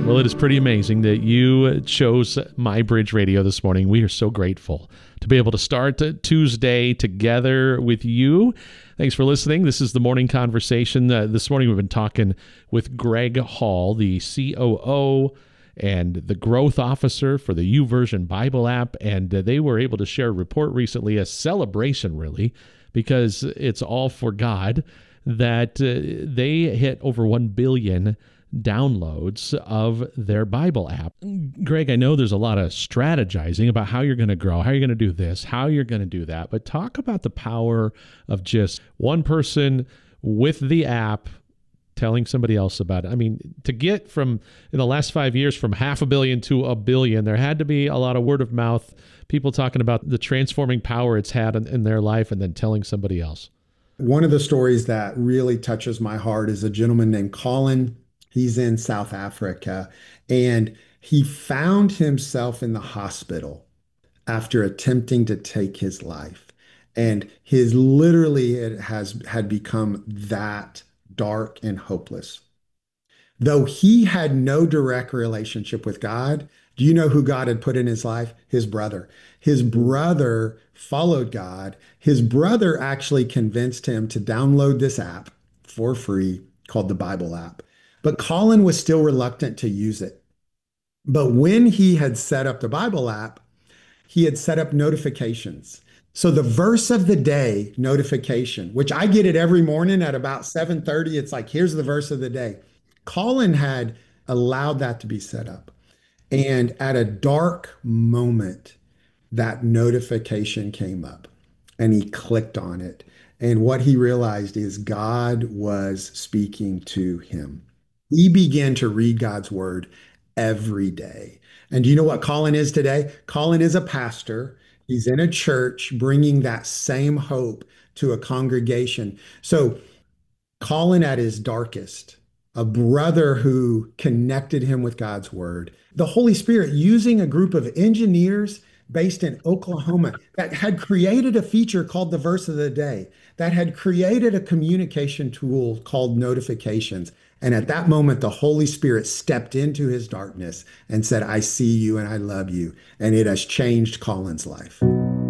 Well, it is pretty amazing that you chose MyBridge Radio this morning. We are so grateful to be able to start Tuesday together with you. Thanks for listening. This is the morning conversation. This morning we've been talking with Greg Hall, the COO and the growth officer for the YouVersion Bible app, and they were able to share a report recently, a celebration really, because it's all for God, that they hit over 1 billion downloads of their Bible app. Greg, I know there's a lot of strategizing about how you're going to grow, how you're going to do this, how you're going to do that, but talk about the power of just one person with the app telling somebody else about it. I mean, to get from, in the last 5 years, from 500 million to 1 billion, there had to be a lot of word of mouth, people talking about the transforming power it's had in their life and then telling somebody else. One of the stories that really touches my heart is a gentleman named Colin. He's in South Africa, and he found himself in the hospital after attempting to take his life. And his literally it had become that dark and hopeless. Though he had no direct relationship with God, do you know who God had put in his life? His brother. His brother followed God. His brother actually convinced him to download this app for free called the Bible app. But Colin was still reluctant to use it. But when he had set up the Bible app, he had set up notifications. So the verse of the day notification, which I get it every morning at about 7:30, it's like, here's the verse of the day. Colin had allowed that to be set up. And at a dark moment, that notification came up and he clicked on it. And what he realized is God was speaking to him. He began to read God's word every day. And do you know what Colin is today? Colin is a pastor. He's in a church bringing that same hope to a congregation. So Colin at his darkest, a brother who connected him with God's word, the Holy Spirit using a group of engineers based in Oklahoma that had created a feature called the verse of the day, that had created a communication tool called notifications. And at that moment, the Holy Spirit stepped into his darkness and said, I see you and I love you. And it has changed Colin's life.